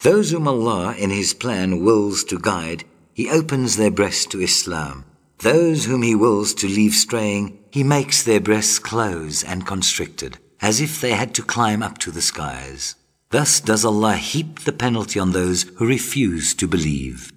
Those whom Allah in His plan wills to guide, He opens their breast to Islam. Those whom He wills to leave straying, He makes their breasts close and constricted, as if they had to climb up to the skies. Thus does Allah heap the penalty on those who refuse to believe.